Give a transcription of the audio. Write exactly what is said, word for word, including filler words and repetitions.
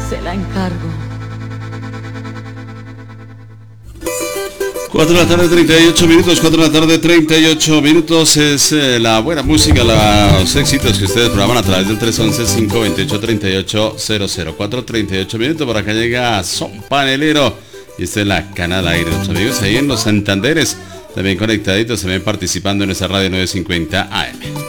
Se la encargo. cuatro de la tarde, treinta y ocho minutos, cuatro de la tarde, treinta y ocho minutos, es eh, la buena música, los éxitos que ustedes programan a través del tres once, cinco veintiocho, treinta y ocho cero cero, cuatro treinta y ocho minutos, por acá llega Son Panelero, y esta es la Canal Aire, los amigos ahí en los Santanderes, también conectaditos, se ven participando en esa radio novecientos cincuenta A M.